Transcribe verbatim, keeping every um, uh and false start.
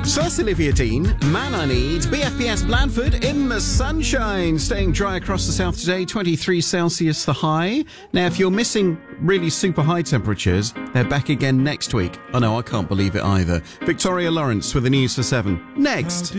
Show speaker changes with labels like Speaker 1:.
Speaker 1: So that's Olivia Dean, Man I Need, B F P S Blandford in the sunshine, staying dry across the south today, twenty-three Celsius the high. Now, if you're missing really super high temperatures, they're back again next week. Oh no, I can't believe it either. Victoria Lawrence with the news for seven. Next.